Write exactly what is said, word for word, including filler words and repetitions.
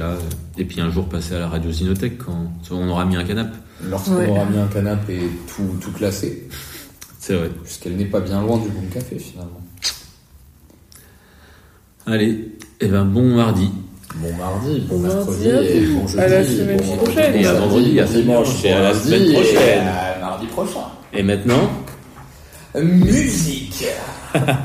là. Et puis un jour passer à la radio Zinothèque quand on aura mis un canapé. Lorsqu'on ouais. aura mis un canapé et tout, tout classé. C'est vrai. Puisqu'elle n'est pas bien loin du Boom Café finalement. Allez, et ben bon mardi. Bon mardi, bon, bon mercredi, mardi, et bon jeudi, à la semaine bon prochaine. Et à vendredi, à dimanche, et à la semaine prochaine. Et à mardi prochain. Et maintenant, musique.